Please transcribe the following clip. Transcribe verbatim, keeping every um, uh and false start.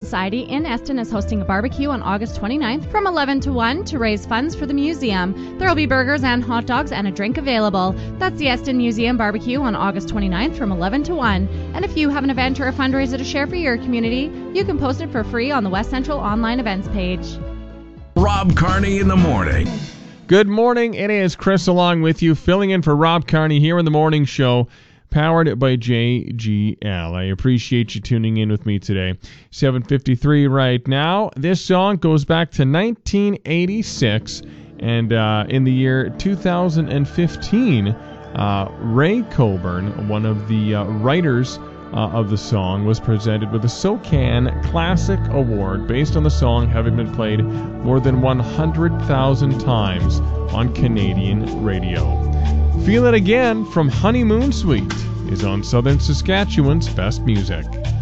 Society in Eston is hosting a barbecue on August twenty-ninth from eleven to one to raise funds for the museum. There will be burgers and hot dogs and a drink available. That's the Eston Museum Barbecue on August twenty-ninth from eleven to one. And if you have an event or a fundraiser to share for your community, you can post it for free on the West Central online events page. Rob Carney in the morning. Good morning. It is Chris along with you, filling in for Rob Carney here in the morning show, powered by J G L. I appreciate you tuning in with me today. seven fifty-three right now. This song goes back to nineteen eighty-six, and uh, in the year two thousand fifteen, uh, Ray Coburn, one of the uh, writers uh, of the song, was presented with the SOCAN Classic Award based on the song having been played more than one hundred thousand times on Canadian radio. Feel It Again from Honeymoon Suite is on Southern Saskatchewan's Best Music.